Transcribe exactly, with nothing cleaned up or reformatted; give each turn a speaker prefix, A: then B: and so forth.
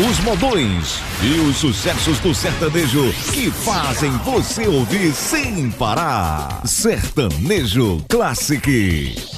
A: os modões e os sucessos do sertanejo que fazem você ouvir sem parar. Sertanejo Classic.